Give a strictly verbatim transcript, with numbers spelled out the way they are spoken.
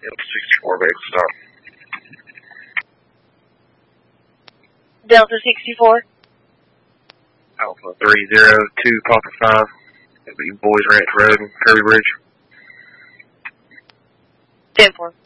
Yep, sixty-four, ready to stop. Delta sixty-four. Alpha three zero two, Papa five. That'll be Boys Ranch Road and Kirby Bridge. ten four.